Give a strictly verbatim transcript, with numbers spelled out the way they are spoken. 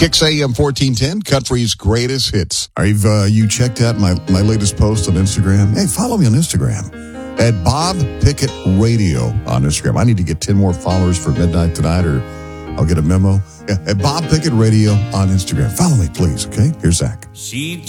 Kicks A M fourteen ten, Country's greatest hits. Have uh, you checked out my, my latest post on Instagram? Hey, follow me on Instagram at Bob Pickett Radio on Instagram. I need to get ten more followers for midnight tonight, or I'll get a memo. Yeah, at Bob Pickett Radio on Instagram. Follow me, please, okay? Here's Zach. She